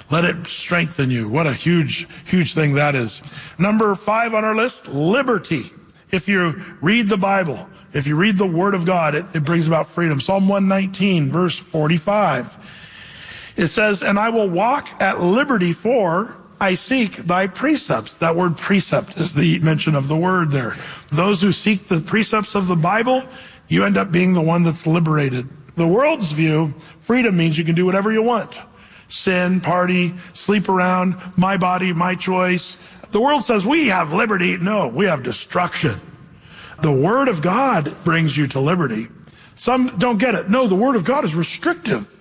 Let it strengthen you. What a huge, huge thing that is. Number 5 on our list, liberty. If you read the Bible, if you read the Word of God, it brings about freedom. Psalm 119, verse 45. It says, and I will walk at liberty, for I seek thy precepts. That word precept is the mention of the word there. Those who seek the precepts of the Bible, you end up being the one that's liberated. The world's view, freedom means you can do whatever you want. Sin, party, sleep around, my body, my choice. The world says we have liberty. No, we have destruction. The Word of God brings you to liberty. Some don't get it. No, the Word of God is restrictive.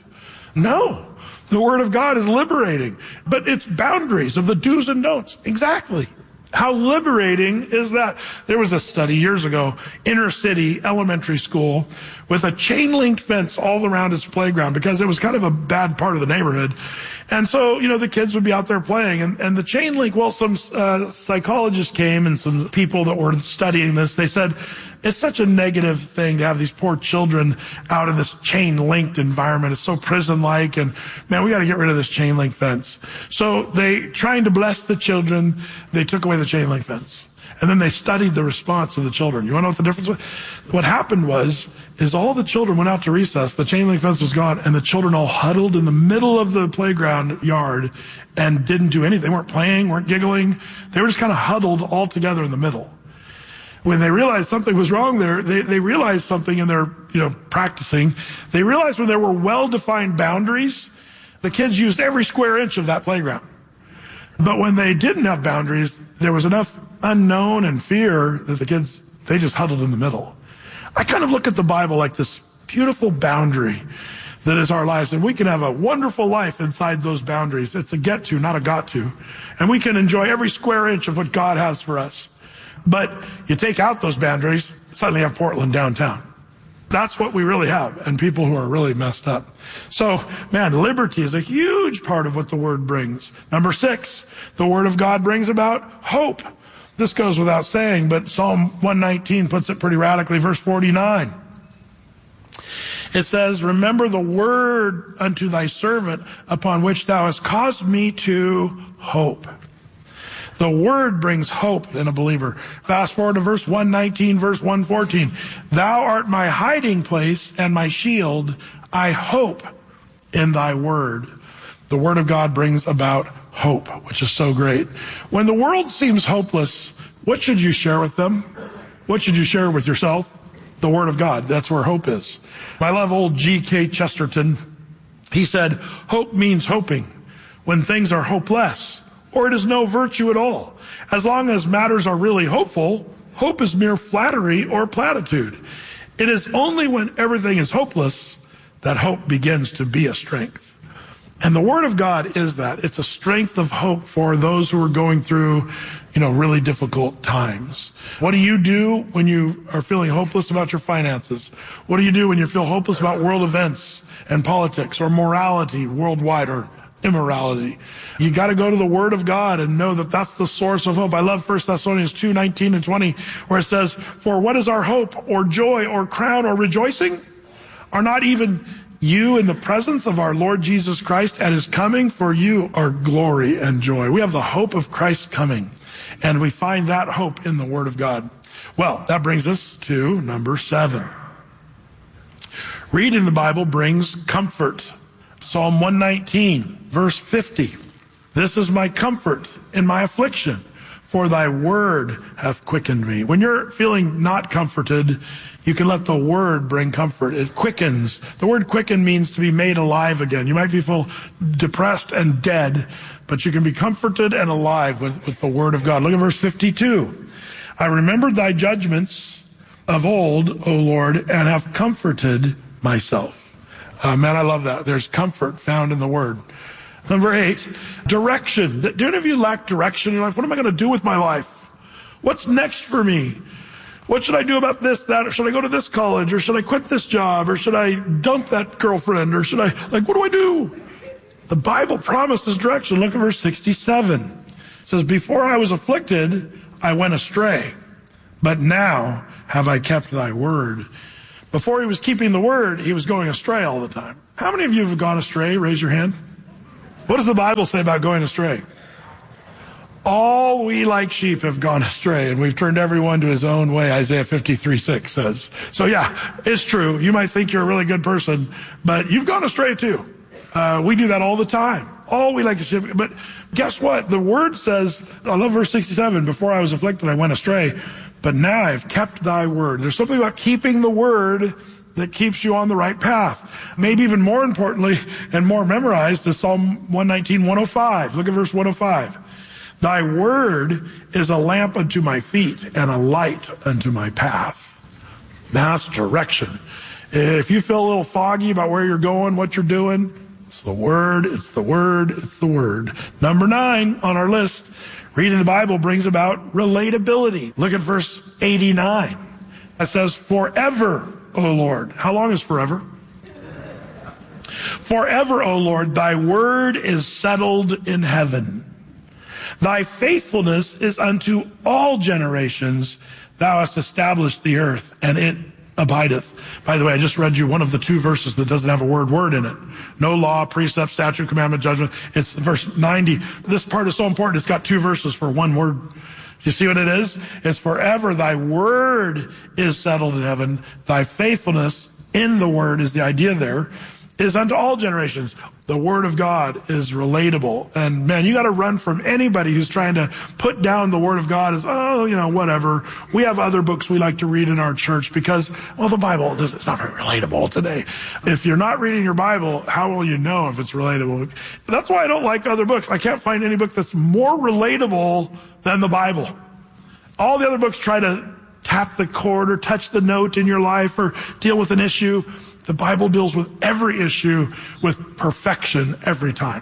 No, the Word of God is liberating. But it's boundaries of the do's and don'ts. Exactly. How liberating is that? There was a study years ago, inner city elementary school, with a chain link fence all around its playground because it was kind of a bad part of the neighborhood. And so, the kids would be out there playing, and the chain link, well, some psychologists came and some people that were studying this, they said, it's such a negative thing to have these poor children out in this chain-linked environment. It's so prison-like, and man, we got to get rid of this chain-link fence. So they, trying to bless the children, they took away the chain-link fence. And then they studied the response of the children. You want to know what the difference was? What happened is all the children went out to recess, the chain link fence was gone, and the children all huddled in the middle of the playground yard and didn't do anything. They weren't playing, weren't giggling. They were just kind of huddled all together in the middle. When they realized something was wrong there, they realized something in their, practicing. They realized when there were well-defined boundaries, the kids used every square inch of that playground. But when they didn't have boundaries, there was enough unknown and fear that the kids, they just huddled in the middle. I kind of look at the Bible like this beautiful boundary that is our lives, and we can have a wonderful life inside those boundaries. It's a get to, not a got to. And we can enjoy every square inch of what God has for us. But you take out those boundaries, suddenly you have Portland downtown. That's what we really have, and people who are really messed up. So, man, liberty is a huge part of what the Word brings. Number 6, the Word of God brings about hope. This goes without saying, but Psalm 119 puts it pretty radically, verse 49. It says, remember the word unto thy servant upon which thou hast caused me to hope. The Word brings hope in a believer. Fast forward to verse 119, verse 114. Thou art my hiding place and my shield. I hope in thy word. The Word of God brings about hope, which is so great. When the world seems hopeless, what should you share with them? What should you share with yourself? The Word of God. That's where hope is. I love old G.K. Chesterton. He said, hope means hoping when things are hopeless, or it is no virtue at all. As long as matters are really hopeful, hope is mere flattery or platitude. It is only when everything is hopeless that hope begins to be a strength. And the Word of God is that. It's a strength of hope for those who are going through, really difficult times. What do you do when you are feeling hopeless about your finances? What do you do when you feel hopeless about world events and politics or morality worldwide or immorality? You got to go to the Word of God and know that that's the source of hope. I love 1 Thessalonians 2:19 and 20, where it says, for what is our hope or joy or crown or rejoicing? Are not even you in the presence of our Lord Jesus Christ at his coming? For you are glory and joy. We have the hope of Christ's coming, and we find that hope in the Word of God. Well, that brings us to number 7. Reading the Bible brings comfort. Psalm 119, verse 50. This is my comfort in my affliction, for thy word hath quickened me. When you're feeling not comforted, you can let the Word bring comfort. It quickens. The word quicken means to be made alive again. You might feel depressed and dead, but you can be comforted and alive with the Word of God. Look at verse 52. I remembered thy judgments of old, O Lord, and have comforted myself. Man, I love that. There's comfort found in the Word. Number 8, direction. Do any of you lack direction in your life? What am I going to do with my life? What's next for me? What should I do about this, that? Or should I go to this college? Or should I quit this job? Or should I dump that girlfriend? Or should I, what do I do? The Bible promises direction. Look at verse 67. It says, before I was afflicted, I went astray. But now have I kept thy word. Before he was keeping the word, he was going astray all the time. How many of you have gone astray? Raise your hand. What does the Bible say about going astray? All we like sheep have gone astray, and we've turned everyone to his own way, Isaiah 53:6 says. So yeah, it's true. You might think you're a really good person, but you've gone astray too. We do that all the time. All we like is sheep. But guess what? The word says, I love verse 67, before I was afflicted, I went astray, but now I've kept thy word. There's something about keeping the word that keeps you on the right path. Maybe even more importantly and more memorized is Psalm 119, 105. Look at verse 105. Thy word is a lamp unto my feet and a light unto my path. That's direction. If you feel a little foggy about where you're going, what you're doing, it's the word, it's the word, it's the word. Number 9 on our list, reading the Bible brings about relatability. Look at verse 89. It says, forever, O Lord. How long is forever? Forever, O Lord, thy word is settled in heaven. Thy faithfulness is unto all generations. Thou hast established the earth, and it abideth. By the way, I just read you one of the 2 verses that doesn't have a word in it. No law, precept, statute, commandment, judgment. It's verse 90. This part is so important. It's got 2 verses for one word. You see what it is? It's forever. Thy word is settled in heaven. Thy faithfulness in the word is the idea there, is unto all generations. The word of God is relatable. And man, you got to run from anybody who's trying to put down the word of God as, whatever. We have other books we like to read in our church because, well, the Bible is not very relatable today. If you're not reading your Bible, how will you know if it's relatable? That's why I don't like other books. I can't find any book that's more relatable than the Bible. All the other books try to tap the chord or touch the note in your life or deal with an issue. The Bible deals with every issue with perfection every time.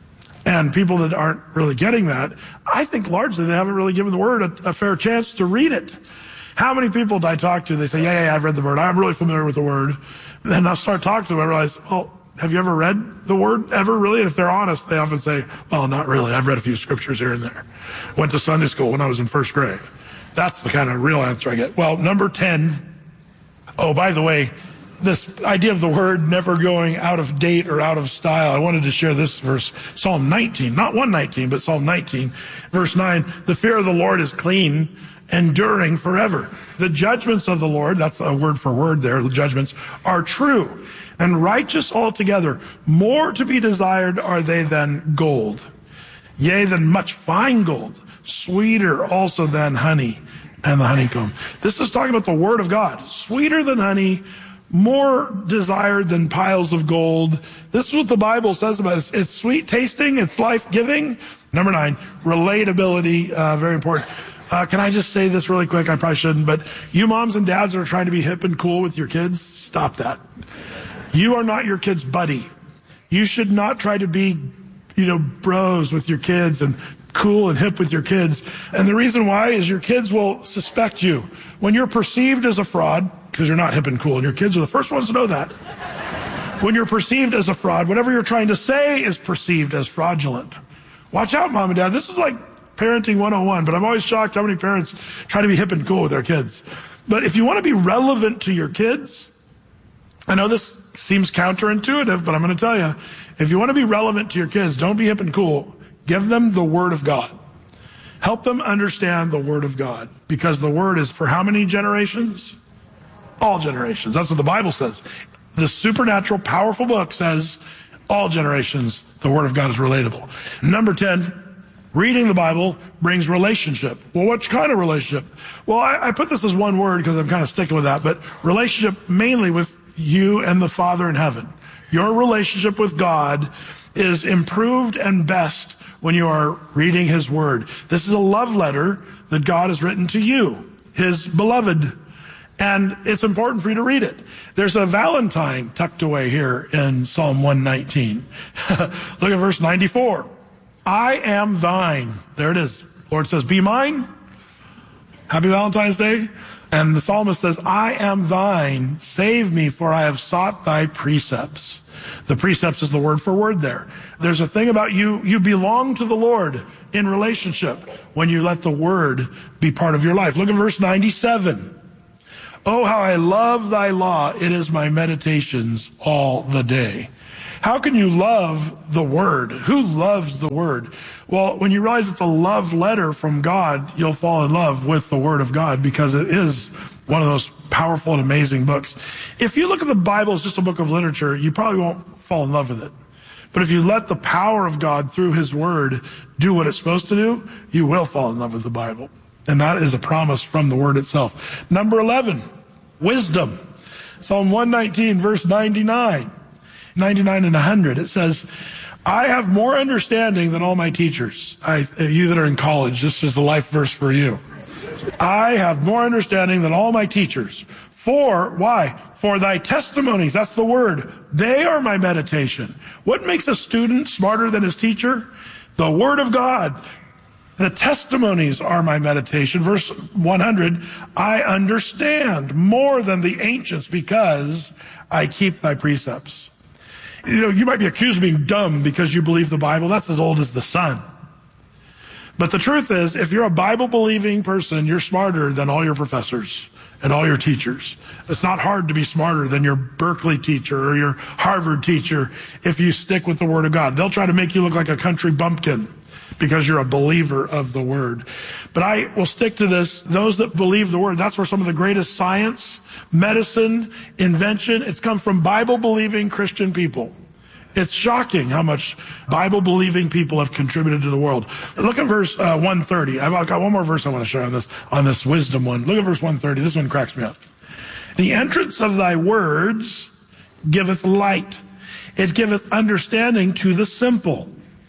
And people that aren't really getting that, I think largely they haven't really given the word a fair chance to read it. How many people do I talk to? They say, yeah, I've read the word. I'm really familiar with the word. And then I'll start talking to them. I realize, well, have you ever read the word ever really? And if they're honest, they often say, well, not really. I've read a few scriptures here and there. Went to Sunday school when I was in first grade. That's the kind of real answer I get. Well, number 10. Oh, by the way, this idea of the word never going out of date or out of style. I wanted to share this verse, Psalm 19, not 119, but Psalm 19, verse 9. The fear of the Lord is clean, enduring forever. The judgments of the Lord, that's a word for word there, the judgments, are true and righteous altogether. More to be desired are they than gold, yea, than much fine gold, sweeter also than honey and the honeycomb. This is talking about the word of God, sweeter than honey, more desired than piles of gold. This is what the Bible says about it. It's sweet tasting. It's life-giving. Number 9, relatability, very important. Can I just say this really quick? I probably shouldn't, but you moms and dads that are trying to be hip and cool with your kids, stop that. You are not your kid's buddy. You should not try to be, bros with your kids and cool and hip with your kids. And the reason why is your kids will suspect you. When you're perceived as a fraud, because you're not hip and cool, and your kids are the first ones to know that. When you're perceived as a fraud, whatever you're trying to say is perceived as fraudulent. Watch out, mom and dad. This is like parenting 101, but I'm always shocked how many parents try to be hip and cool with their kids. But if you want to be relevant to your kids, I know this seems counterintuitive, but I'm going to tell you, if you want to be relevant to your kids, don't be hip and cool. Give them the Word of God. Help them understand the Word of God, because the Word is for how many generations? All generations. That's what the Bible says. The supernatural, powerful book says all generations, the Word of God is relatable. Number 10, reading the Bible brings relationship. Well, what kind of relationship? Well, I put this as one word because I'm kind of sticking with that, but relationship mainly with you and the Father in heaven. Your relationship with God is improved and best when you are reading His Word. This is a love letter that God has written to you, His beloved. And it's important for you to read it. There's a Valentine tucked away here in Psalm 119. Look at verse 94. I am thine. There it is. The Lord says, be mine. Happy Valentine's Day. And the psalmist says, I am thine. Save me, for I have sought thy precepts. The precepts is the word for word there. There's a thing about you. You belong to the Lord in relationship when you let the word be part of your life. Look at verse 97. Oh, how I love thy law. It is my meditations all the day. How can you love the Word? Who loves the Word? Well, when you realize it's a love letter from God, you'll fall in love with the Word of God because it is one of those powerful and amazing books. If you look at the Bible as just a book of literature, you probably won't fall in love with it. But if you let the power of God through His Word do what it's supposed to do, you will fall in love with the Bible. And that is a promise from the Word itself. Number 11, wisdom. Psalm 119, verse 99 and 100. It says, I have more understanding than all my teachers. You that are in college, this is the life verse for you. I have more understanding than all my teachers. Why? For thy testimonies, that's the word. They are my meditation. What makes a student smarter than his teacher? The Word of God. The testimonies are my meditation. Verse 100, I understand more than the ancients because I keep thy precepts. You know, you might be accused of being dumb because you believe the Bible. That's as old as the sun. But the truth is, if you're a Bible-believing person, you're smarter than all your professors and all your teachers. It's not hard to be smarter than your Berkeley teacher or your Harvard teacher if you stick with the Word of God. They'll try to make you look like a country bumpkin because you're a believer of the Word. But I will stick to this. Those that believe the Word, that's where some of the greatest science, medicine, invention, it's come from Bible-believing Christian people. It's shocking how much Bible-believing people have contributed to the world. Look at verse 130. I've got one more verse I want to share on this wisdom one. Look at verse 130. This one cracks me up. The entrance of thy words giveth light. It giveth understanding to the simple.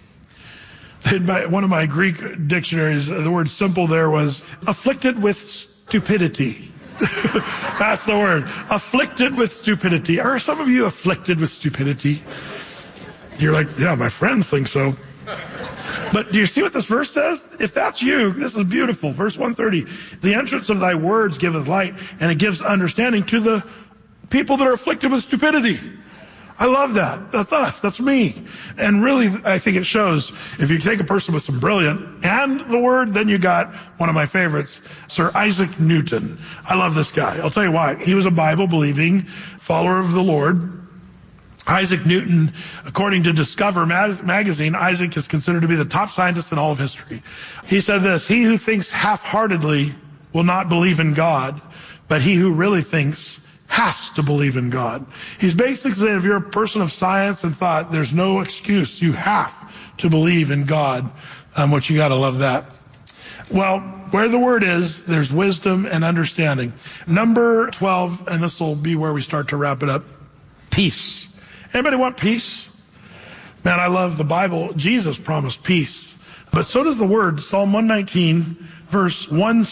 In one of my Greek dictionaries, the word simple there was afflicted with stupidity. That's the word. Afflicted with stupidity. Are some of you afflicted with stupidity? You're like, yeah, my friends think so. But do you see what this verse says? If that's you, this is beautiful. Verse 130, the entrance of thy words giveth light, and it gives understanding to the people that are afflicted with stupidity. I love that. That's us. That's me. And really, I think it shows if you take a person with some brilliant and the Word, then you got one of my favorites, Sir Isaac Newton. I love this guy. I'll tell you why. He was a Bible-believing follower of the Lord. Isaac Newton, according to Discover magazine, Isaac is considered to be the top scientist in all of history. He said this, he who thinks half-heartedly will not believe in God, but he who really thinks has to believe in God. He's basically saying if you're a person of science and thought, there's no excuse. You have to believe in God, which you got to love that. Well, where the Word is, there's wisdom and understanding. Number 12, and this will be where we start to wrap it up, peace. Anybody want peace? Man, I love the Bible. Jesus promised peace. But so does the Word. Psalm 119, verse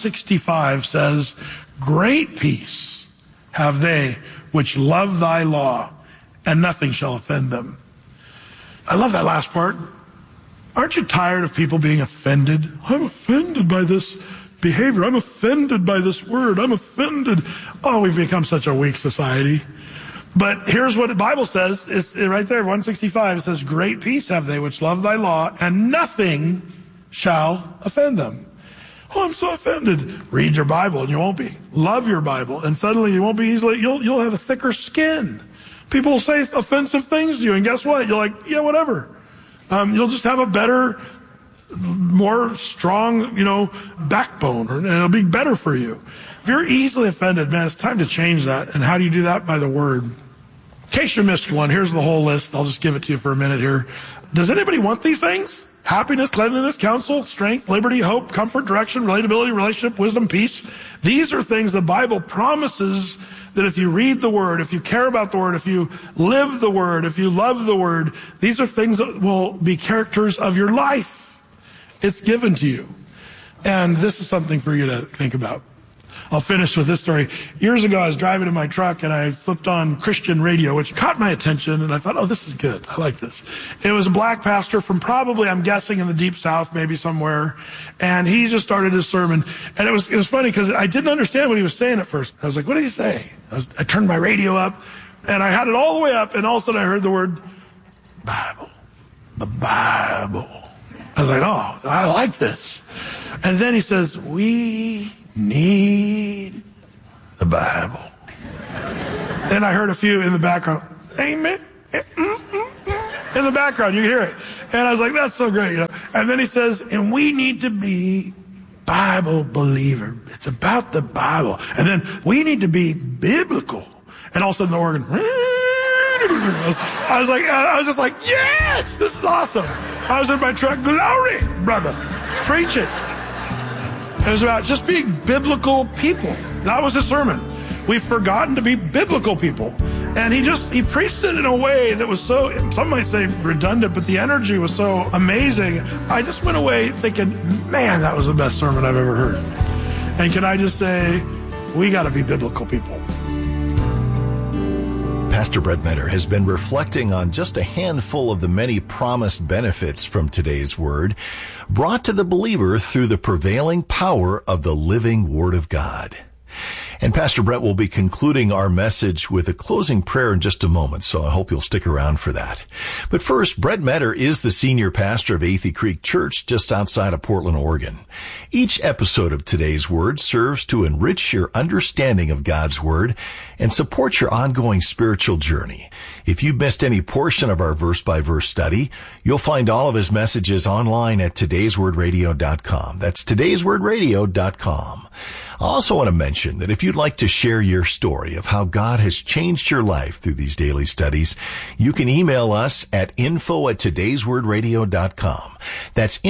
165 says, great peace have they which love thy law, and nothing shall offend them. I love that last part. Aren't you tired of people being offended? I'm offended by this behavior. I'm offended by this word. I'm offended. Oh, we've become such a weak society. But here's what the Bible says. It's right there, 165. It says, great peace have they which love thy law, and nothing shall offend them. Oh, I'm so offended. Read your Bible and you won't be. Love your Bible and suddenly you won't be easily, you'll have a thicker skin. People will say offensive things to you and guess what? You're like, yeah, whatever. You'll just have a better, more strong, backbone, and it'll be better for you. If you're easily offended, man, it's time to change that. And how do you do that? By the Word. In case you missed one, here's the whole list. I'll just give it to you for a minute here. Does anybody want these things? Happiness, cleanliness, counsel, strength, liberty, hope, comfort, direction, relatability, relationship, wisdom, peace. These are things the Bible promises that if you read the Word, if you care about the Word, if you live the Word, if you love the Word, these are things that will be characters of your life. It's given to you. And this is something for you to think about. I'll finish with this story. Years ago, I was driving in my truck and I flipped on Christian radio, which caught my attention, and I thought, oh, this is good. I like this. It was a black pastor from probably, I'm guessing, in the deep south, maybe somewhere, and he just started his sermon. And it was funny because I didn't understand what he was saying at first. I was like, what did he say? I turned my radio up, and I had it all the way up, and all of a sudden I heard the word Bible. The Bible. I was like, oh, I like this. And then he says, we need the Bible. Then I heard a few in the background, amen. In the background, you hear it. And I was like, that's so great, And then he says, and we need to be Bible believer. It's about the Bible. And then we need to be biblical. And all of a sudden the organ, I was just like, yes, this is awesome. I was in my truck, glory, brother, preach it. It was about just being biblical people. That was his sermon. We've forgotten to be biblical people. And he preached it in a way that was so, some might say redundant, but the energy was so amazing. I just went away thinking, man, that was the best sermon I've ever heard. And can I just say, we got to be biblical people. Pastor Brett Meador has been reflecting on just a handful of the many promised benefits from today's word, brought to the believer through the prevailing power of the living Word of God. And Pastor Brett will be concluding our message with a closing prayer in just a moment, so I hope you'll stick around for that. But first, Brett Meador is the senior pastor of Athey Creek Church just outside of Portland, Oregon. Each episode of today's Word serves to enrich your understanding of God's Word and support your ongoing spiritual journey. If you've missed any portion of our verse-by-verse study, you'll find all of his messages online at todayswordradio.com. That's todayswordradio.com. I also want to mention that if you'd like to share your story of how God has changed your life through these daily studies, you can email us at info@todayswordradio.com. That's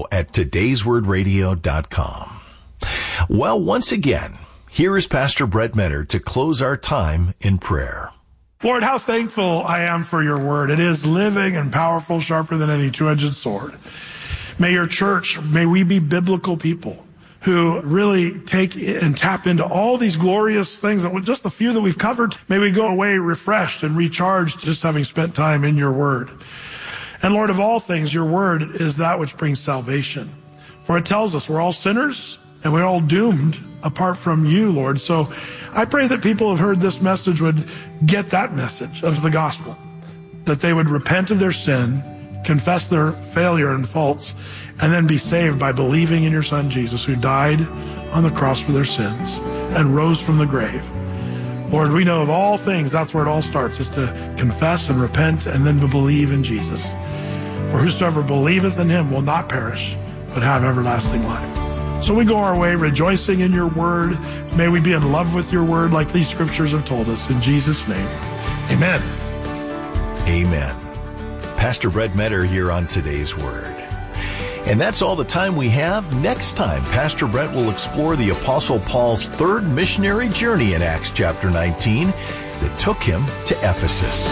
info@todayswordradio.com. Well, once again, here is Pastor Brett Meador to close our time in prayer. Lord, how thankful I am for your word. It is living and powerful, sharper than any two-edged sword. May your church, may we be biblical people who really take and tap into all these glorious things, and with just the few that we've covered, may we go away refreshed and recharged just having spent time in your word. And Lord, of all things, your word is that which brings salvation. For it tells us we're all sinners and we're all doomed apart from you, Lord. So I pray that people who have heard this message would get that message of the gospel, that they would repent of their sin, confess their failure and faults, and then be saved by believing in your Son, Jesus, who died on the cross for their sins and rose from the grave. Lord, we know of all things, that's where it all starts, is to confess and repent and then to believe in Jesus. For whosoever believeth in him will not perish, but have everlasting life. So we go our way rejoicing in your word. May we be in love with your word like these scriptures have told us. In Jesus' name, amen. Amen. Pastor Brett Meador here on Today's Word. And that's all the time we have. Next time, Pastor Brett will explore the Apostle Paul's third missionary journey in Acts chapter 19 that took him to Ephesus.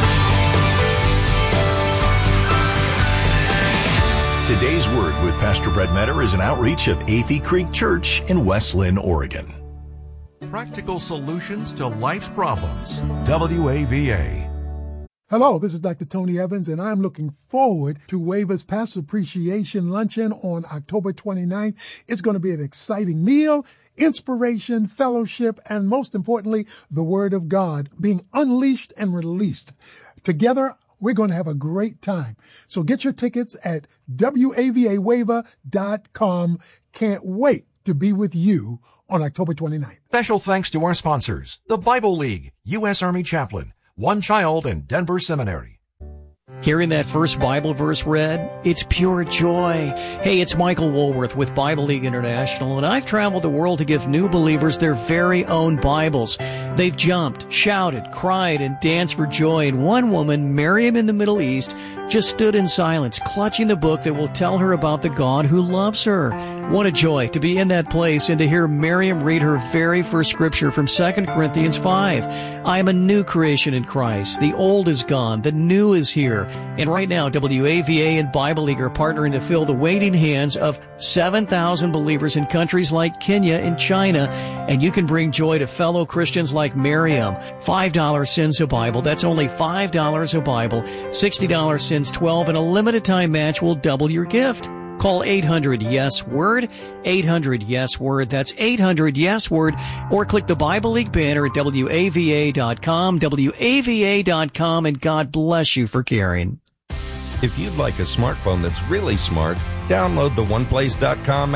Today's Word with Pastor Brett Meador is an outreach of Athey Creek Church in West Lynn, Oregon. Practical solutions to life's problems. WAVA. Hello, this is Dr. Tony Evans, and I'm looking forward to WAVA's Pastor Appreciation Luncheon on October 29th. It's going to be an exciting meal, inspiration, fellowship, and most importantly, the Word of God being unleashed and released. Together, we're going to have a great time. So get your tickets at WAVAWAVA.com. Can't wait to be with you on October 29th. Special thanks to our sponsors, the Bible League, U.S. Army Chaplain, One Child, and Denver Seminary. Hearing that first Bible verse read, it's pure joy. Hey, it's Michael Woolworth with Bible League International, and I've traveled the world to give new believers their very own Bibles. They've jumped, shouted, cried, and danced for joy, and one woman, Miriam in the Middle East, just stood in silence, clutching the book that will tell her about the God who loves her. What a joy to be in that place and to hear Miriam read her very first scripture from 2 Corinthians 5. I am a new creation in Christ. The old is gone. The new is here. And right now, WAVA and Bible League are partnering to fill the waiting hands of 7,000 believers in countries like Kenya and China. And you can bring joy to fellow Christians like Miriam. $5 sends a Bible. That's only $5 a Bible. $60 sends 12, and a limited time match will double your gift. Call 800-YES-WORD, 800-YES-WORD, that's 800-YES-WORD, or click the Bible League banner at WAVA.com, WAVA.com, and God bless you for caring. If you'd like a smartphone that's really smart, download the OnePlace.com app.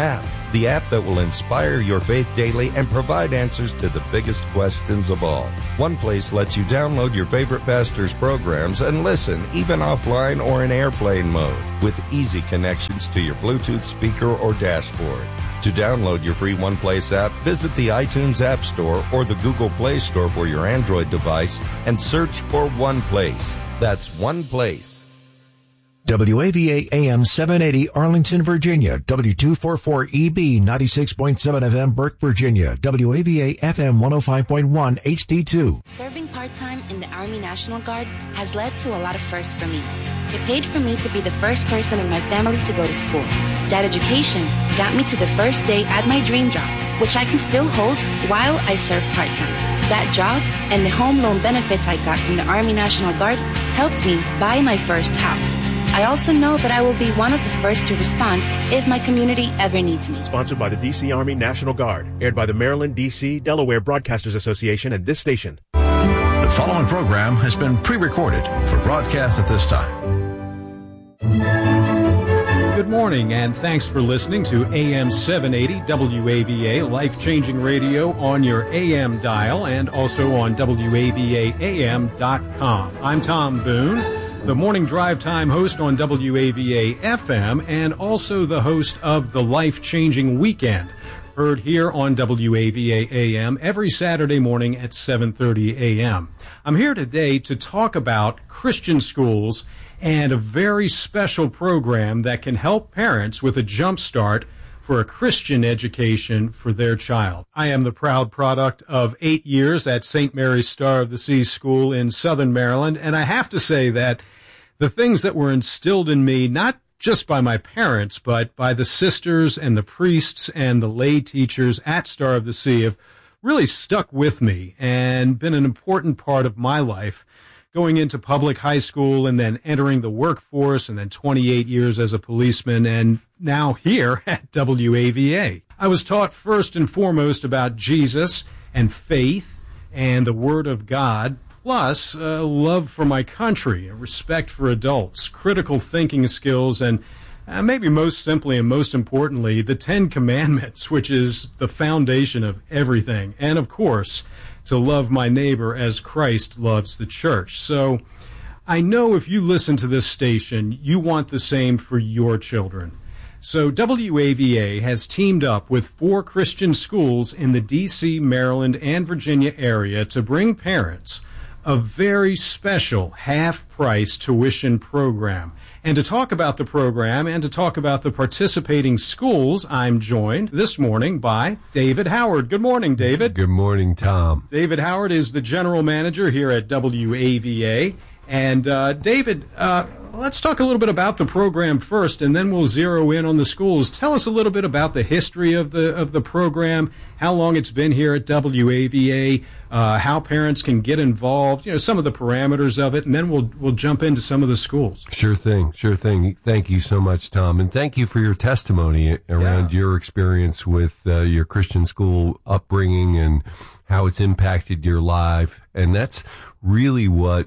the app that will inspire your faith daily and provide answers to the biggest questions of all. One Place lets you download your favorite pastor's programs and listen, even offline or in airplane mode, with easy connections to your Bluetooth speaker or dashboard. To download your free One Place app, visit the iTunes App Store or the Google Play Store for your Android device and search for One Place. That's One Place. WAVA AM 780 Arlington, Virginia. W244EB 96.7 FM Burke, Virginia. WAVA FM 105.1 HD2. Serving part-time in the Army National Guard has led to a lot of firsts for me. It paid for me to be the first person in my family to go to school. That education got me to the first day at my dream job, which I can still hold while I serve part-time. That job and the home loan benefits I got from the Army National Guard helped me buy my first house. I also know that I will be one of the first to respond if my community ever needs me. Sponsored by the D.C. Army National Guard. Aired by the Maryland, D.C., Delaware Broadcasters Association and this station. The following program has been pre-recorded for broadcast at this time. Good morning, and thanks for listening to AM 780 WAVA, life-changing radio on your AM dial and also on WAVAAM.com. I'm Tom Boone, the morning drive time host on WAVA FM and also the host of the Life-Changing Weekend, heard here on WAVA AM every Saturday morning at 7:30 a.m. I'm here today to talk about Christian schools and a very special program that can help parents with a jump start for a Christian education for their child. I am the proud product of 8 years at St. Mary's Star of the Seas School in Southern Maryland, and I have to say that the things that were instilled in me, not just by my parents, but by the sisters and the priests and the lay teachers at Star of the Sea, have really stuck with me and been an important part of my life, going into public high school and then entering the workforce and then 28 years as a policeman and now here at WAVA. I was taught first and foremost about Jesus and faith and the Word of God, plus love for my country, respect for adults, critical thinking skills, and maybe most simply and most importantly, the 10 Commandments, which is the foundation of everything. And of course, to love my neighbor as Christ loves the church. So I know if you listen to this station, you want the same for your children. So WAVA has teamed up with 4 Christian schools in the D.C., Maryland, and Virginia area to bring parents a very special half-price tuition program. And to talk about the program and to talk about the participating schools, I'm joined this morning by David Howard. Good morning, David. Good morning, Tom. David Howard is the general manager here at WAVA. And David, let's talk a little bit about the program first, and then we'll zero in on the schools. Tell us a little bit about the history of the program, how long it's been here at WAVA, how parents can get involved, some of the parameters of it, and then we'll jump into some of the schools. Sure thing. Thank you so much, Tom, and thank you for your testimony around your experience with your Christian school upbringing and how it's impacted your life. And that's really what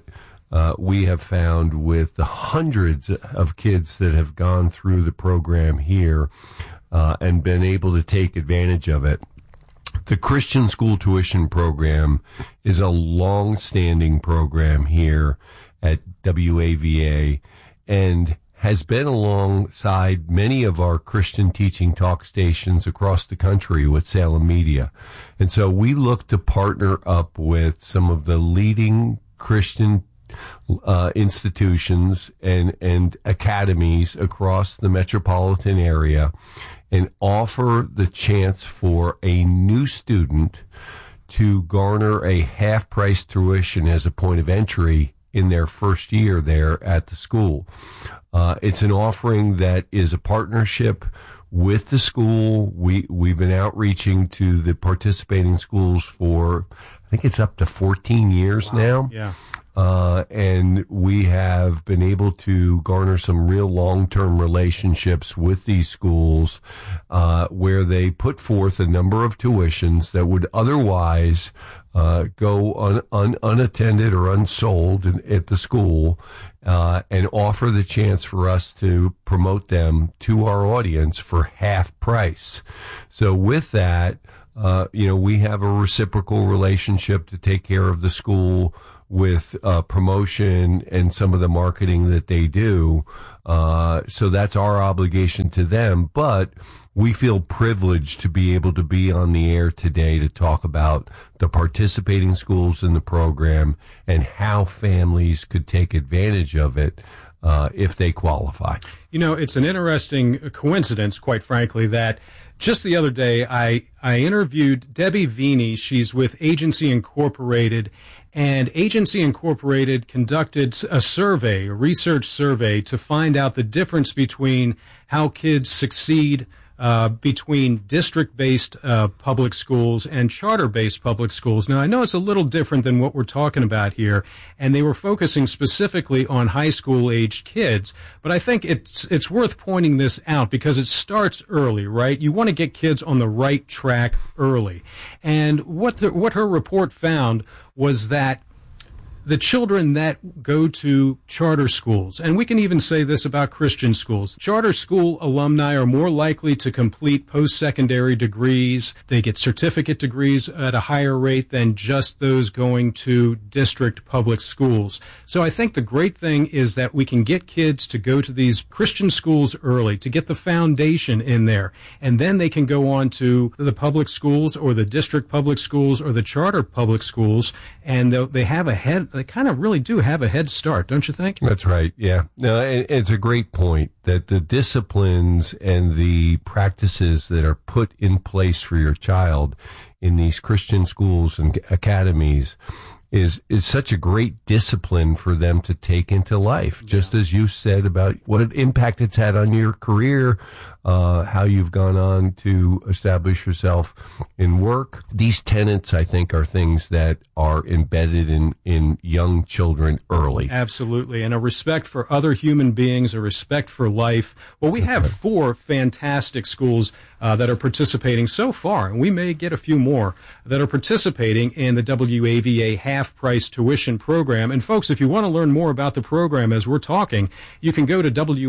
we have found with the hundreds of kids that have gone through the program here and been able to take advantage of it. The Christian School Tuition Program is a long-standing program here at WAVA and has been alongside many of our Christian teaching talk stations across the country with Salem Media. And so we look to partner up with some of the leading Christian institutions and academies across the metropolitan area and offer the chance for a new student to garner a half-price tuition as a point of entry in their first year there at the school. It's an offering that is a partnership with the school. We've been outreaching to the participating schools for, I think it's up to 14 years now. Yeah. And we have been able to garner some real long-term relationships with these schools where they put forth a number of tuitions that would otherwise go unattended or unsold at the school, and offer the chance for us to promote them to our audience for half price. So with that, we have a reciprocal relationship to take care of the school with promotion and some of the marketing that they do. So that's our obligation to them. But we feel privileged to be able to be on the air today to talk about the participating schools in the program and how families could take advantage of it if they qualify. It's an interesting coincidence, quite frankly, that just the other day I interviewed Debbie Vini. She's with Agency Incorporated, and Agency Incorporated conducted a research survey to find out the difference between how kids succeed between district-based public schools and charter-based public schools. Now, I know it's a little different than what we're talking about here, and they were focusing specifically on high school-aged kids, but I think it's worth pointing this out because it starts early, right? You want to get kids on the right track early. And what her report found was that the children that go to charter schools, and we can even say this about Christian schools, charter school alumni are more likely to complete post-secondary degrees. They get certificate degrees at a higher rate than just those going to district public schools. So I think the great thing is that we can get kids to go to these Christian schools early, to get the foundation in there, and then they can go on to the public schools or the district public schools or the charter public schools, and they kind of really do have a head start, don't you think? That's right, yeah. No, it's a great point that the disciplines and the practices that are put in place for your child in these Christian schools and academies is such a great discipline for them to take into life. Just as you said about what impact it's had on your career, how you've gone on to establish yourself in work. These tenets, I think, are things that are embedded in young children early. Absolutely. And a respect for other human beings, a respect for life. Well, we have 4 fantastic schools that are participating so far, and we may get a few more that are participating in the WAVA half-price tuition program. And folks, if you want to learn more about the program as we're talking, you can go to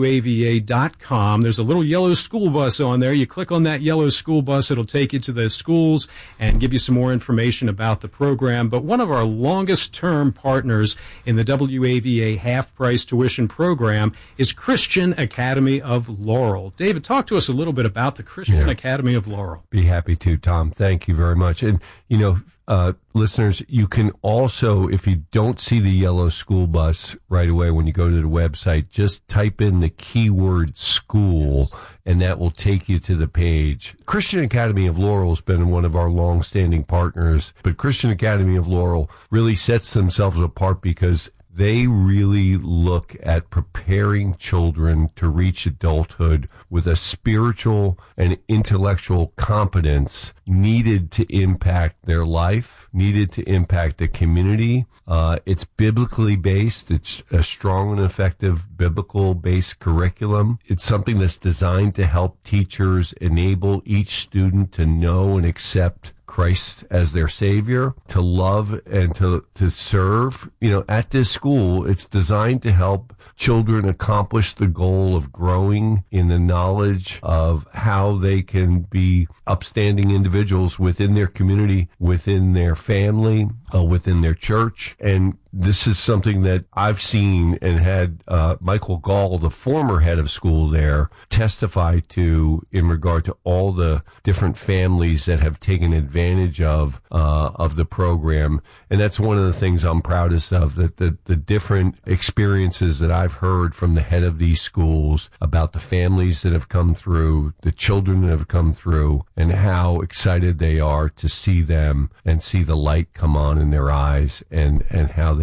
WAVA.com. There's a little yellow school bus on there. You click on that yellow school bus, it'll take you to the schools and give you some more information about the program. But one of our longest-term partners in the WAVA half-price tuition program is Christian Academy of Laurel. David, talk to us a little bit about the Christian Academy of Laurel. Be happy to, Tom. Thank you very much. And, listeners, you can also, if you don't see the yellow school bus right away when you go to the website, just type in the keyword school, and that will take you to the page. Christian Academy of Laurel has been one of our long-standing partners, but Christian Academy of Laurel really sets themselves apart because they really look at preparing children to reach adulthood with a spiritual and intellectual competence needed to impact their life, needed to impact the community. It's biblically based. It's a strong and effective biblical-based curriculum. It's something that's designed to help teachers enable each student to know and accept Christ as their Savior, to love and to serve. At this school, it's designed to help children accomplish the goal of growing in the knowledge of how they can be upstanding individuals within their community, within their family, within their church. And this is something that I've seen and had Michael Gall, the former head of school there, testify to in regard to all the different families that have taken advantage of the program. And that's one of the things I'm proudest of, that the different experiences that I've heard from the head of these schools about the families that have come through, the children that have come through, and how excited they are to see them and see the light come on in their eyes and how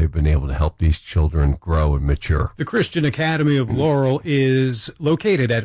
they've been able to help these children grow and mature. The Christian Academy of Laurel is located at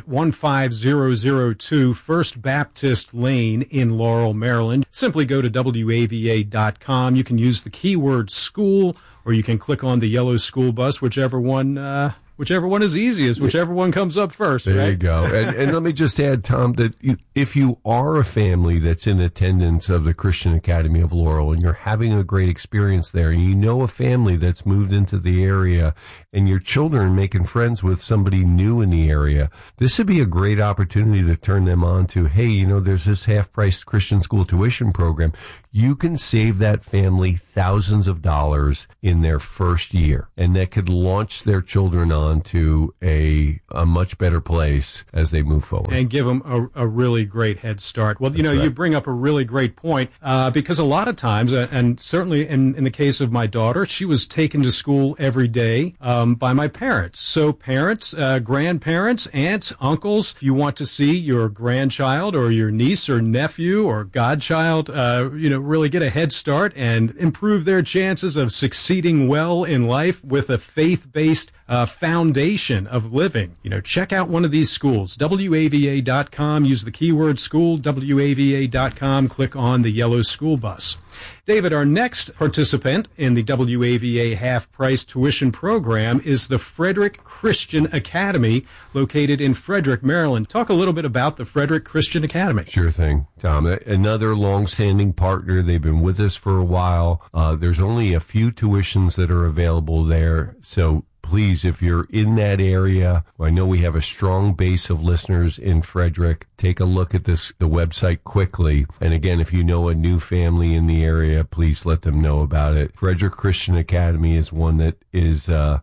15002 First Baptist Lane in Laurel, Maryland. Simply go to WAVA.com. You can use the keyword school, or you can click on the yellow school bus, whichever one is easiest, whichever one comes up first. There right? you go. And let me just add, Tom, that if you are a family that's in attendance of the Christian Academy of Laurel and you're having a great experience there, and you know a family that's moved into the area and your children are making friends with somebody new in the area, this would be a great opportunity to turn them on to, hey, you know, there's this half-price Christian school tuition program. You can save that family thousands of dollars in their first year, and that could launch their children on to a much better place as they move forward. And give them a really great head start. Well, you know, you bring up a really great point, because a lot of times, and certainly in the case of my daughter, she was taken to school every day by my parents. So parents, grandparents, aunts, uncles, if you want to see your grandchild or your niece or nephew or godchild, really get a head start and improve their chances of succeeding well in life with a faith-based foundation of living. Check out one of these schools. WAVA.com. Use the keyword school. WAVA.com. Click on the yellow school bus. David, our next participant in the WAVA half-price tuition program is the Frederick Christian Academy, located in Frederick, Maryland. Talk a little bit about the Frederick Christian Academy. Sure thing, Tom. Another long-standing partner. They've been with us for a while. There's only a few tuitions that are available there, so please, if you're in that area, I know we have a strong base of listeners in Frederick, take a look at the website quickly. And again, if you know a new family in the area, please let them know about it. Frederick Christian Academy is one that is a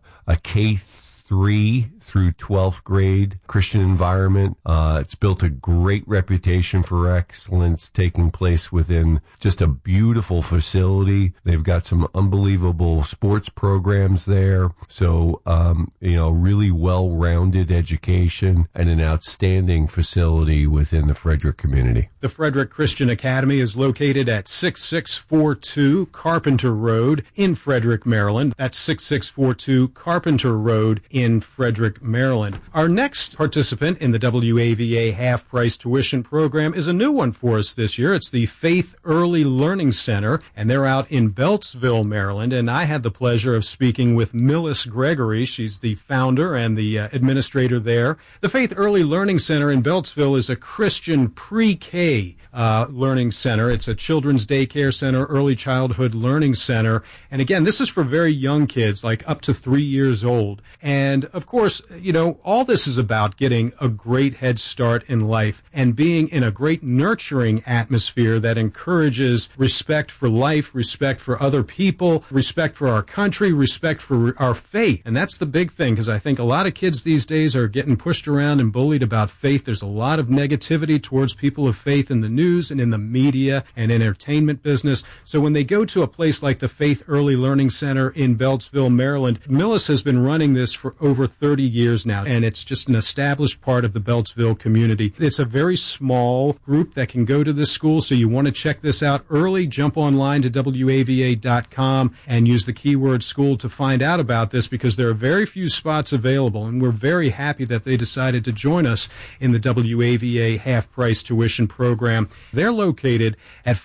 K-3 through 12th grade Christian environment. It's built a great reputation for excellence, taking place within just a beautiful facility. They've got some unbelievable sports programs there. So, really well-rounded education and an outstanding facility within the Frederick community. The Frederick Christian Academy is located at 6642 Carpenter Road in Frederick, Maryland. That's 6642 Carpenter Road in Frederick, Maryland. Our next participant in the WAVA half-price tuition program is a new one for us this year. It's the Faith Early Learning Center, and they're out in Beltsville, Maryland. And I had the pleasure of speaking with Millis Gregory. She's the founder and the administrator there. The Faith Early Learning Center in Beltsville is a Christian pre-K learning center. It's a children's daycare center, early childhood learning center. And again, this is for very young kids, like up to 3 years old. And of course, all this is about getting a great head start in life and being in a great nurturing atmosphere that encourages respect for life, respect for other people, respect for our country, respect for our faith. And that's the big thing, because I think a lot of kids these days are getting pushed around and bullied about faith. There's a lot of negativity towards people of faith in the news and in the media and entertainment business. So when they go to a place like the Faith Early Learning Center in Beltsville, Maryland, Millis has been running this for over 30 years now, and it's just an established part of the Beltsville community. It's a very small group that can go to this school, so you want to check this out early. Jump online to WAVA.com and use the keyword school to find out about this, because there are very few spots available, and we're very happy that they decided to join us in the WAVA half-price tuition program. They're located at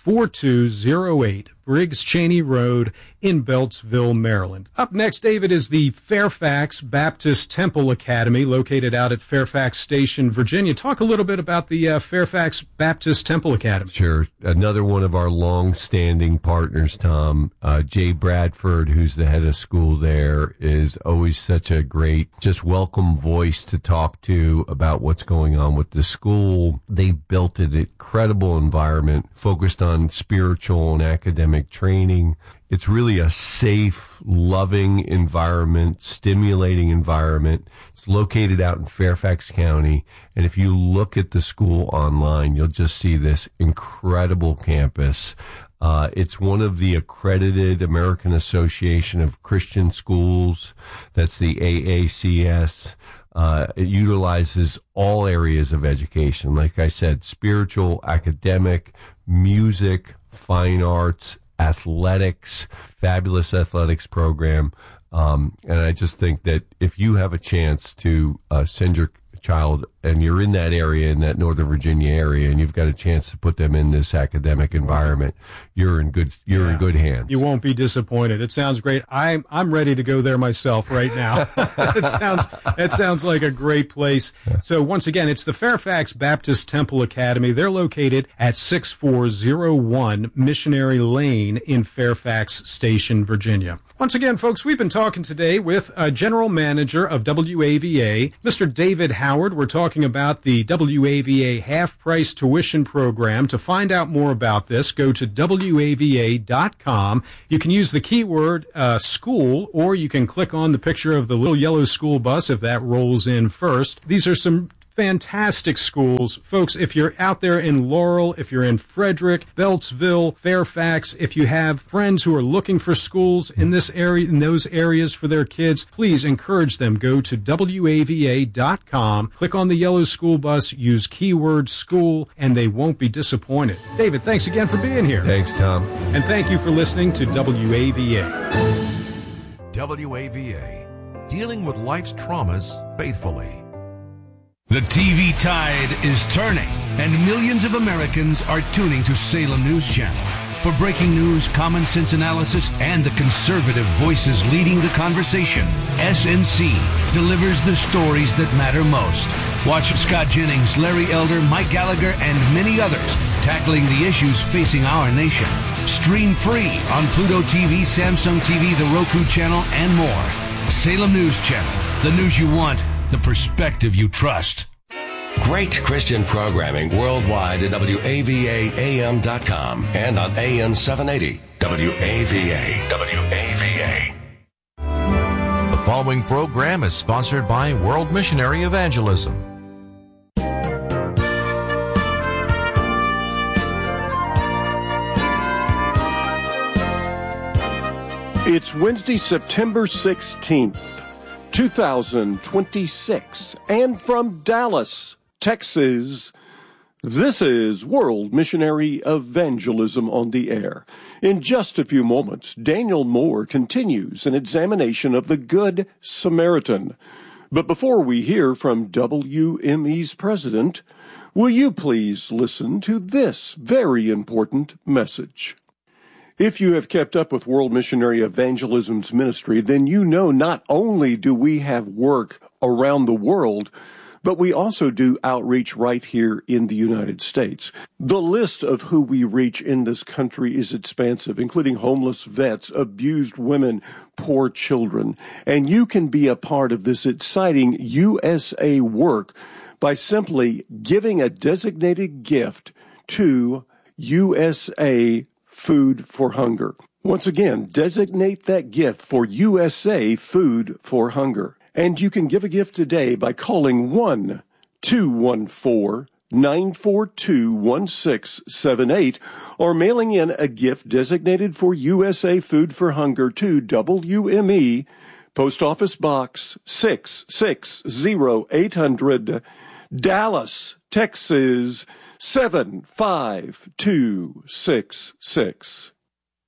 4208 Briggs Cheney Road in Beltsville, Maryland. Up next, David, is the Fairfax Baptist Temple Academy, located out at Fairfax Station, Virginia. Talk a little bit about the Fairfax Baptist Temple Academy. Sure. Another one of our long-standing partners, Tom, Jay Bradford, who's the head of school there, is always such a great, just welcome voice to talk to about what's going on with the school. They built an incredible environment focused on spiritual and academic training. It's really a safe, loving environment, stimulating environment. It's located out in Fairfax County, and if you look at the school online, you'll just see this incredible campus. It's one of the accredited American Association of Christian Schools. That's the AACS. It utilizes all areas of education. Like I said, spiritual, academic, music, fine arts, athletics, fabulous athletics program. And I just think that if you have a chance to send your child, and you're in that area, in that Northern Virginia area, and you've got a chance to put them in this academic environment, you're in good hands. You won't be disappointed. It sounds great. I'm ready to go there myself right now. It sounds like a great place. So once again, it's the Fairfax Baptist Temple Academy. They're located at 6401 Missionary Lane in Fairfax Station, Virginia. Once again, folks, we've been talking today with General Manager of WAVA, Mr. David Howard. We're talking about the WAVA half-price tuition program. To find out more about this, go to WAVA.com. You can use the keyword school, or you can click on the picture of the little yellow school bus if that rolls in first. These are some fantastic schools. Folks, if you're out there in Laurel, if you're in Frederick, Beltsville, Fairfax, if you have friends who are looking for schools in this area, in those areas for their kids, please encourage them. Go to WAVA.com, click on the yellow school bus, use keyword school, and they won't be disappointed. David, thanks again for being here. Thanks, Tom. And thank you for listening to WAVA. WAVA, dealing with life's traumas faithfully. The TV tide is turning, and millions of Americans are tuning to Salem News Channel. For breaking news, common sense analysis, and the conservative voices leading the conversation, SNC delivers the stories that matter most. Watch Scott Jennings, Larry Elder, Mike Gallagher, and many others tackling the issues facing our nation. Stream free on Pluto TV, Samsung TV, the Roku channel, and more. Salem News Channel, the news you want, the perspective you trust. Great Christian programming worldwide at WAVAAM.com and on AM 780 WAVA. The following program is sponsored by World Missionary Evangelism. It's Wednesday, September 16th. 2026, and from Dallas, Texas, this is World Missionary Evangelism on the Air. In just a few moments, Daniel Moore continues an examination of the Good Samaritan. But before we hear from WME's president, will you please listen to this very important message? If you have kept up with World Missionary Evangelism's ministry, then you know not only do we have work around the world, but we also do outreach right here in the United States. The list of who we reach in this country is expansive, including homeless vets, abused women, poor children. And you can be a part of this exciting USA work by simply giving a designated gift to USA Food for Hunger. Once again, designate that gift for USA Food for Hunger. And you can give a gift today by calling 1-214-942-1678 or mailing in a gift designated for USA Food for Hunger to WME, Post Office Box 660-800, Dallas, Texas 75266.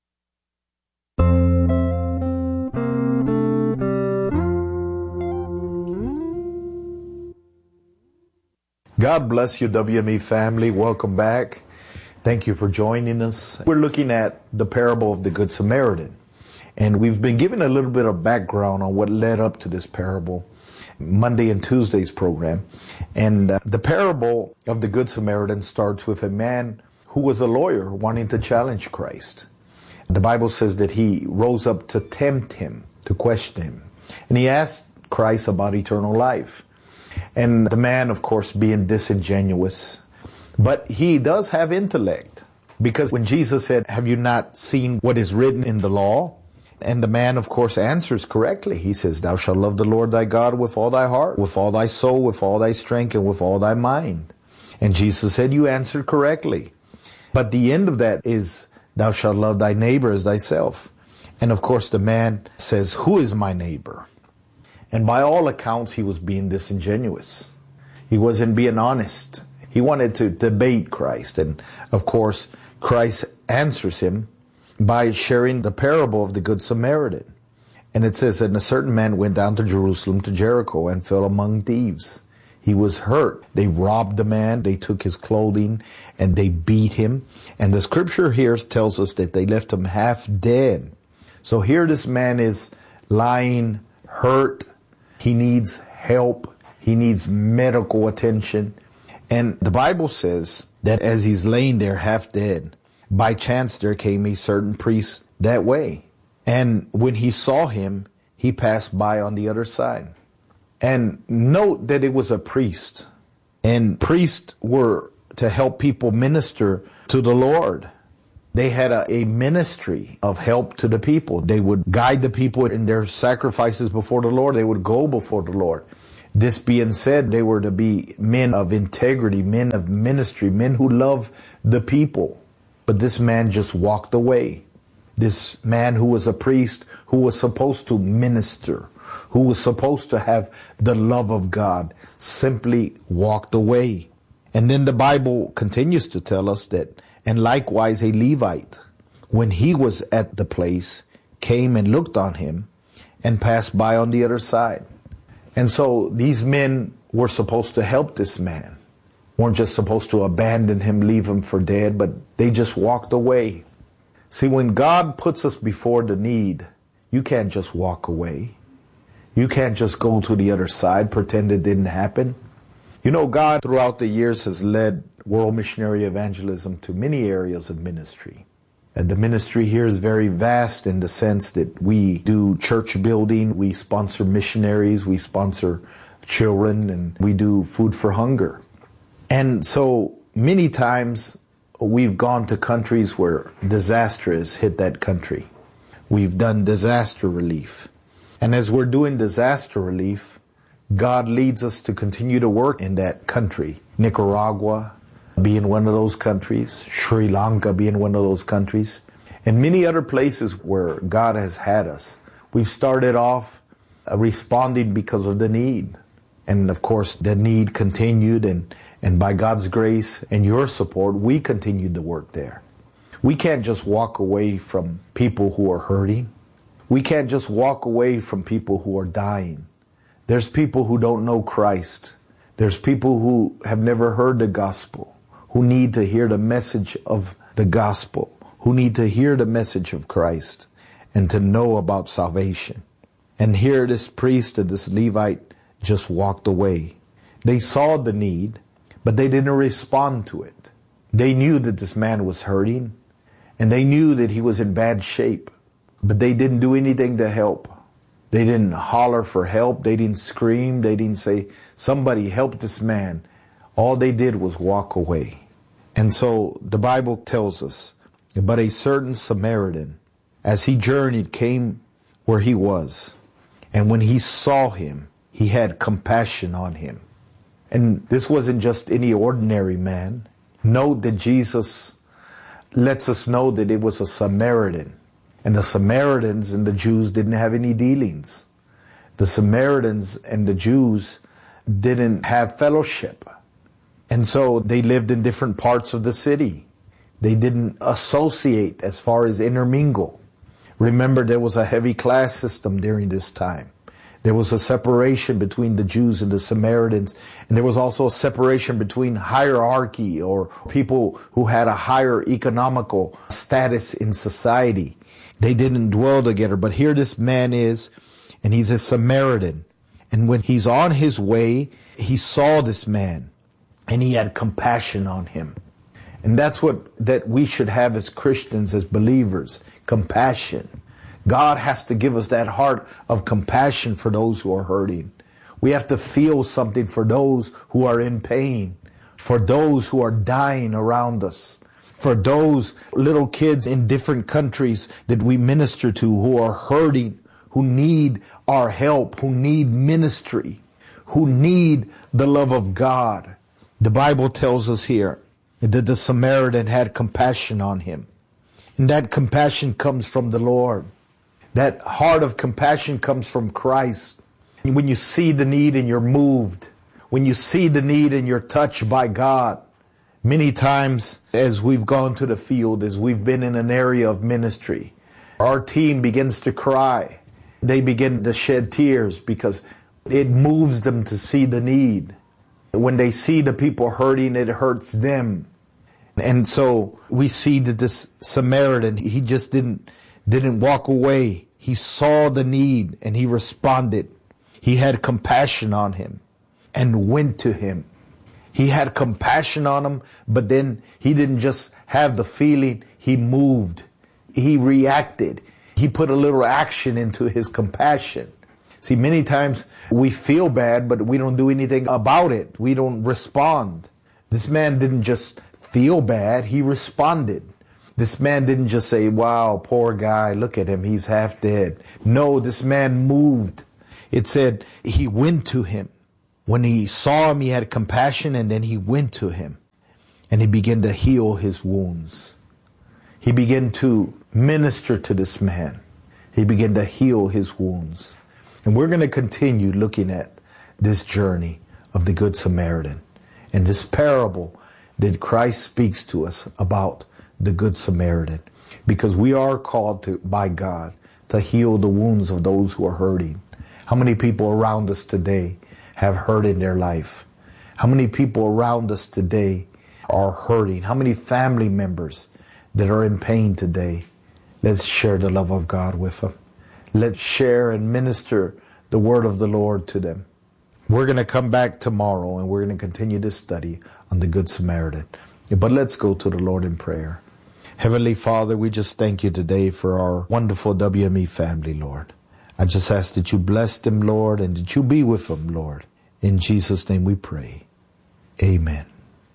God bless you, WME family. Welcome back. Thank you for joining us. We're looking at the parable of the Good Samaritan. And we've been given a little bit of background on what led up to this parable, Monday and Tuesday's program. And the parable of the Good Samaritan starts with a man who was a lawyer wanting to challenge Christ. The Bible says that he rose up to tempt him, to question him. And he asked Christ about eternal life. And the man, of course, being disingenuous. But he does have intellect. Because when Jesus said, "Have you not seen what is written in the law?" And the man, of course, answers correctly. He says, "Thou shalt love the Lord thy God with all thy heart, with all thy soul, with all thy strength, and with all thy mind." And Jesus said, "You answered correctly." But the end of that is, "Thou shalt love thy neighbor as thyself." And of course, the man says, "Who is my neighbor?" And by all accounts, he was being disingenuous. He wasn't being honest. He wanted to debate Christ. And of course, Christ answers him by sharing the parable of the Good Samaritan. And it says, and a certain man went down to Jerusalem, to Jericho, and fell among thieves. He was hurt. They robbed the man. They took his clothing and they beat him. And the scripture here tells us that they left him half dead. So here this man is lying hurt. He needs help. He needs medical attention. And the Bible says that as he's laying there half dead, by chance there came a certain priest that way. And when he saw him, he passed by on the other side. And note that it was a priest. And priests were to help people minister to the Lord. They had a ministry of help to the people. They would guide the people in their sacrifices before the Lord. They would go before the Lord. This being said, they were to be men of integrity, men of ministry, men who love the people. But this man just walked away. This man who was a priest, who was supposed to minister, who was supposed to have the love of God, simply walked away. And then the Bible continues to tell us that, and likewise a Levite, when he was at the place, came and looked on him and passed by on the other side. And so these men were supposed to help this man. Weren't just supposed to abandon him, leave him for dead, but they just walked away. See, when God puts us before the need, you can't just walk away. You can't just go to the other side, pretend it didn't happen. You know, God throughout the years has led World Missionary Evangelism to many areas of ministry. And the ministry here is very vast in the sense that we do church building, we sponsor missionaries, we sponsor children, and we do food for hunger. And so many times we've gone to countries where disaster has hit that country. We've done disaster relief. And as we're doing disaster relief, God leads us to continue to work in that country. Nicaragua being one of those countries, Sri Lanka being one of those countries, and many other places where God has had us. We've started off responding because of the need. And of course, the need continued, and by God's grace and your support, we continued to work there. We can't just walk away from people who are hurting. We can't just walk away from people who are dying. There's people who don't know Christ. There's people who have never heard the gospel, who need to hear the message of the gospel, who need to hear the message of Christ and to know about salvation. And here this priest and this Levite just walked away. They saw the need, but they didn't respond to it. They knew that this man was hurting, and they knew that he was in bad shape, but they didn't do anything to help. They didn't holler for help. They didn't scream. They didn't say, somebody help this man. All they did was walk away. And so the Bible tells us, but a certain Samaritan, as he journeyed, came where he was. And when he saw him, he had compassion on him. And this wasn't just any ordinary man. Note that Jesus lets us know that it was a Samaritan. And the Samaritans and the Jews didn't have any dealings. The Samaritans and the Jews didn't have fellowship. And so they lived in different parts of the city. They didn't associate as far as intermingle. Remember, there was a heavy class system during this time. There was a separation between the Jews and the Samaritans. And there was also a separation between hierarchy, or people who had a higher economical status in society. They didn't dwell together. But here this man is, and he's a Samaritan. And when he's on his way, he saw this man, and he had compassion on him. And that's that we should have as Christians, as believers, compassion. God has to give us that heart of compassion for those who are hurting. We have to feel something for those who are in pain, for those who are dying around us, for those little kids in different countries that we minister to who are hurting, who need our help, who need ministry, who need the love of God. The Bible tells us here that the Samaritan had compassion on him. And that compassion comes from the Lord. That heart of compassion comes from Christ. When you see the need and you're moved, when you see the need and you're touched by God, Many times as we've gone to the field, as we've been in an area of ministry, our team begins to cry. They begin to shed tears because it moves them to see the need. When they see the people hurting, it hurts them. And so we see that this Samaritan, he just didn't walk away. He saw the need and he responded. He had compassion on him and went to him. He had compassion on him, but then he didn't just have the feeling, he moved. He reacted. He put a little action into his compassion. See, many times we feel bad, but we don't do anything about it. We don't respond. This man didn't just feel bad, he responded. This man didn't just say, wow, poor guy, look at him, he's half dead. No, this man moved. It said he went to him. When he saw him, he had compassion, and then he went to him. And he began to heal his wounds. He began to minister to this man. He began to heal his wounds. And we're going to continue looking at this journey of the Good Samaritan and this parable that Christ speaks to us about the Good Samaritan, because we are called to, by God, to heal the wounds of those who are hurting. How many people around us today have hurt in their life? How many people around us today are hurting? How many family members that are in pain today? Let's share the love of God with them. Let's share and minister the word of the Lord to them. We're going to come back tomorrow and we're going to continue this study on the Good Samaritan. But let's go to the Lord in prayer. Heavenly Father, we just thank you today for our wonderful WME family, Lord. I just ask that you bless them, Lord, and that you be with them, Lord. In Jesus' name we pray. Amen.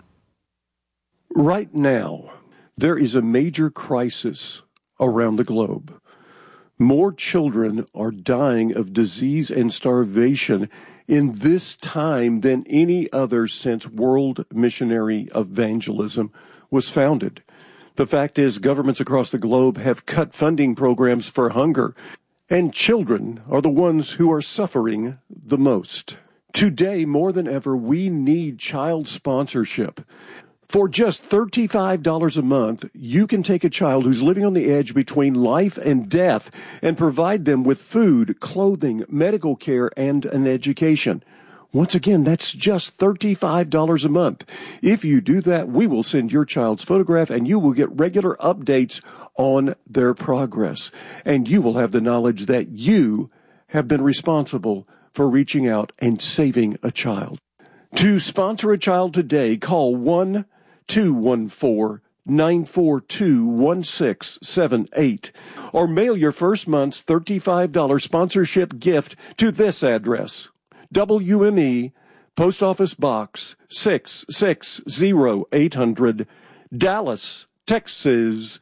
Right now, there is a major crisis around the globe. More children are dying of disease and starvation in this time than any other since World Missionary Evangelism was founded. The fact is, governments across the globe have cut funding programs for hunger, and children are the ones who are suffering the most. Today, more than ever, we need child sponsorship. For just $35 a month, you can take a child who's living on the edge between life and death and provide them with food, clothing, medical care, and an education. Once again, that's just $35 a month. If you do that, we will send your child's photograph and you will get regular updates on their progress. And you will have the knowledge that you have been responsible for reaching out and saving a child. To sponsor a child today, call 1-214-942-1678 or mail your first month's $35 sponsorship gift to this address: WME, Post Office Box 660-800, Dallas, Texas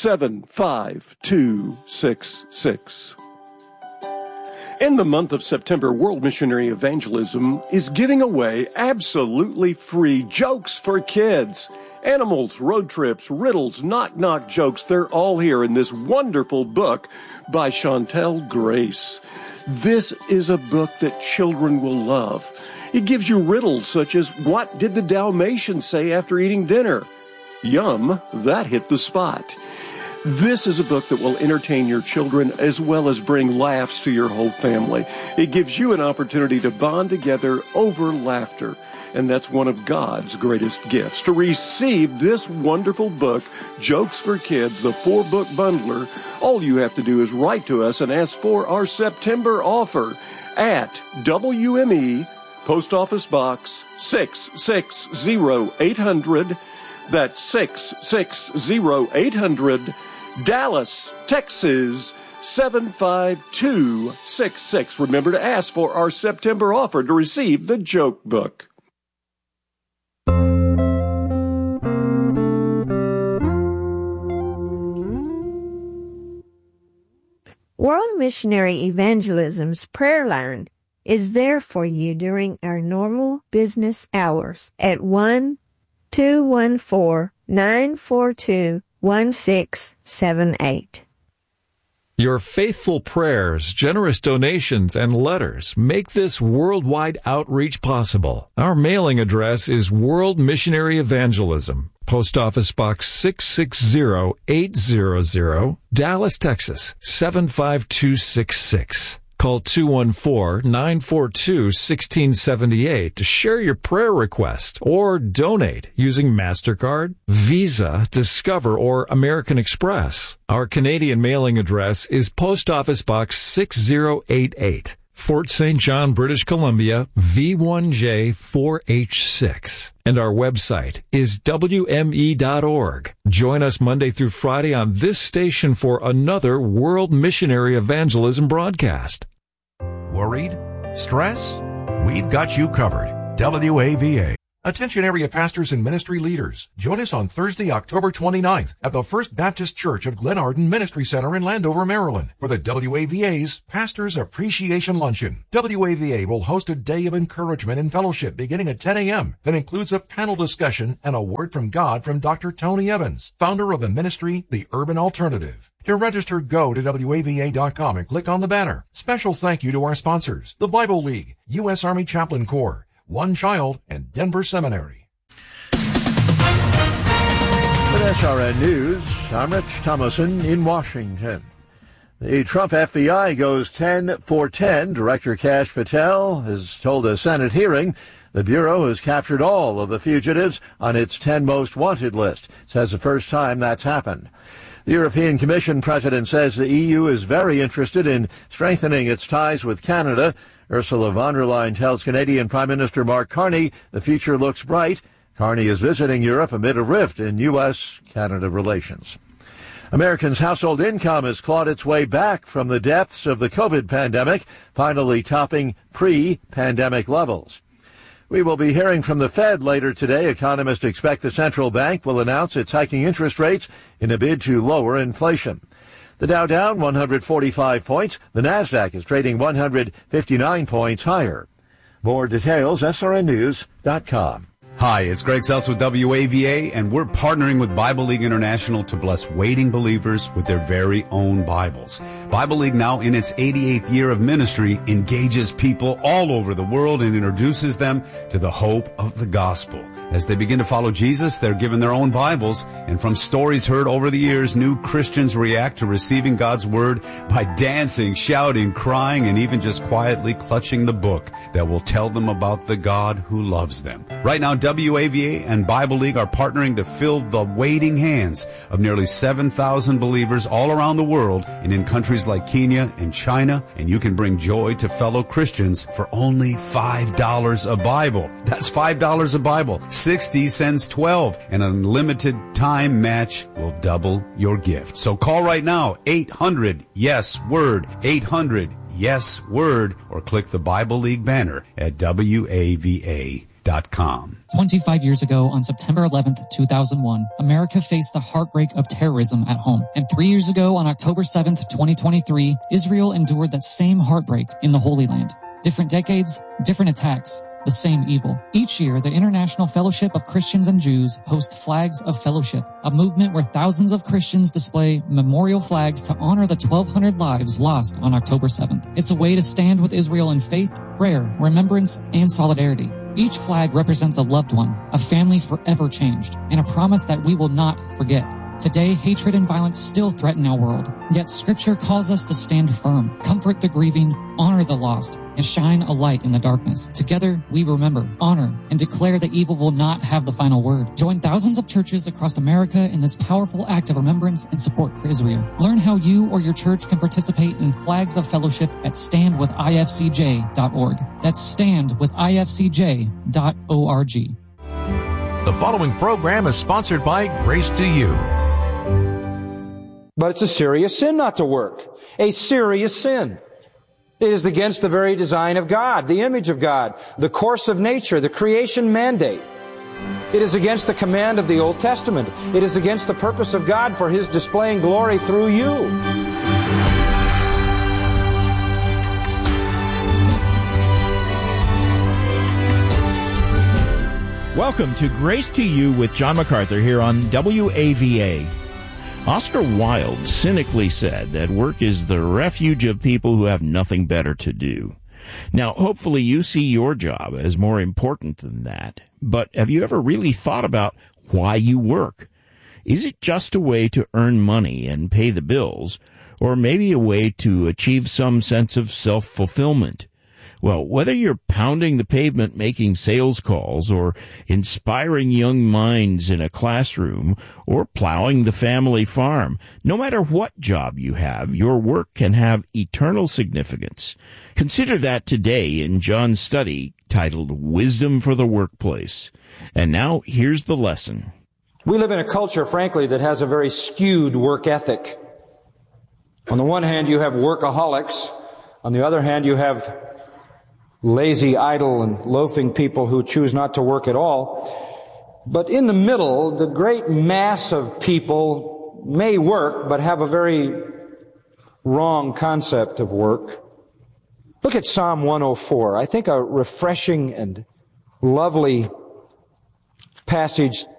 75266. In the month of September, World Missionary Evangelism is giving away absolutely free jokes for kids. Animals, road trips, riddles, knock-knock jokes, they're all here in this wonderful book by Chantel Grace. This is a book that children will love. It gives you riddles such as, what did the Dalmatian say after eating dinner? Yum, that hit the spot. This is a book that will entertain your children as well as bring laughs to your whole family. It gives you an opportunity to bond together over laughter. And that's one of God's greatest gifts. To receive this wonderful book, Jokes for Kids, the 4-book bundler, all you have to do is write to us and ask for our September offer at WME, Post Office Box 660-800. That's 660-800, Dallas, Texas 75266. Remember to ask for our September offer to receive the joke book. World Missionary Evangelism's prayer line is there for you during our normal business hours at 1-214-942-1678. Your faithful prayers, generous donations, and letters make this worldwide outreach possible. Our mailing address is World Missionary Evangelism, Post Office Box 660800, Dallas, Texas 75266. Call 214-942-1678 to share your prayer request or donate using MasterCard, Visa, Discover, or American Express. Our Canadian mailing address is Post Office Box 6088, Fort St. John, British Columbia, V1J4H6. And our website is WME.org. Join us Monday through Friday on this station for another World Missionary Evangelism broadcast. Worried? Stress? We've got you covered. WAVA. Attention area pastors and ministry leaders. Join us on Thursday, October 29th at the First Baptist Church of Glen Arden Ministry Center in Landover, Maryland for the WAVA's Pastors Appreciation Luncheon. WAVA will host a day of encouragement and fellowship beginning at 10 a.m. that includes a panel discussion and a word from God from Dr. Tony Evans, founder of the ministry, The Urban Alternative. To register, go to WAVA.com and click on the banner. Special thank you to our sponsors, the Bible League, U.S. Army Chaplain Corps, One Child, and Denver Seminary. With SRN News, I'm Rich Thomason in Washington. The Trump FBI goes 10 for 10. Director Kash Patel has told a Senate hearing the Bureau has captured all of the fugitives on its 10 most wanted list. Says the first time that's happened. The European Commission president says the EU is very interested in strengthening its ties with Canada. Ursula von der Leyen tells Canadian Prime Minister Mark Carney the future looks bright. Carney is visiting Europe amid a rift in U.S.-Canada relations. Americans' household income has clawed its way back from the depths of the COVID pandemic, finally topping pre-pandemic levels. We will be hearing from the Fed later today. Economists expect the central bank will announce it's hiking interest rates in a bid to lower inflation. The Dow down 145 points. The Nasdaq is trading 159 points higher. More details, srnnews.com. Hi, it's Greg Seltz with WAVA, and we're partnering with Bible League International to bless waiting believers with their very own Bibles. Bible League, now in its 88th year of ministry, engages people all over the world and introduces them to the hope of the gospel. As they begin to follow Jesus, they're given their own Bibles, and from stories heard over the years, new Christians react to receiving God's Word by dancing, shouting, crying, and even just quietly clutching the book that will tell them about the God who loves them. Right now, WAVA and Bible League are partnering to fill the waiting hands of nearly 7,000 believers all around the world and in countries like Kenya and China, and you can bring joy to fellow Christians for only $5 a Bible. That's $5 a Bible. 60 sends 12. An unlimited time match will double your gift. So call right now, 800-YES-WORD, 800-YES-WORD, or click the Bible League banner at WAVA.com. 25 years ago, on September 11th, 2001, America faced the heartbreak of terrorism at home. And 3 years ago, on October 7th, 2023, Israel endured that same heartbreak in the Holy Land. Different decades, different attacks, the same evil. Each year, the International Fellowship of Christians and Jews hosts Flags of Fellowship, a movement where thousands of Christians display memorial flags to honor the 1,200 lives lost on October 7th. It's a way to stand with Israel in faith, prayer, remembrance, and solidarity. Each flag represents a loved one, a family forever changed, and a promise that we will not forget. Today, hatred and violence still threaten our world, yet Scripture calls us to stand firm, comfort the grieving, honor the lost, and shine a light in the darkness. Together, we remember, honor, and declare that evil will not have the final word. Join thousands of churches across America in this powerful act of remembrance and support for Israel. Learn how you or your church can participate in Flags of Fellowship at standwithifcj.org. That's standwithifcj.org. The following program is sponsored by Grace to You. But it's a serious sin not to work. A serious sin. It is against the very design of God, the image of God, the course of nature, the creation mandate. It is against the command of the Old Testament. It is against the purpose of God for His displaying glory through you. Welcome to Grace to You with John MacArthur here on WAVA. Oscar Wilde cynically said that work is the refuge of people who have nothing better to do. Now, hopefully you see your job as more important than that, but have you ever really thought about why you work? Is it just a way to earn money and pay the bills, or maybe a way to achieve some sense of self-fulfillment? Well, whether you're pounding the pavement making sales calls, or inspiring young minds in a classroom, or plowing the family farm, no matter what job you have, your work can have eternal significance. Consider that today in John's study titled Wisdom for the Workplace. And now here's the lesson. We live in a culture, frankly, that has a very skewed work ethic. On the one hand, you have workaholics. On the other hand, you have lazy, idle, and loafing people who choose not to work at all. But in the middle, the great mass of people may work, but have a very wrong concept of work. Look at Psalm 104. I think a refreshing and lovely passage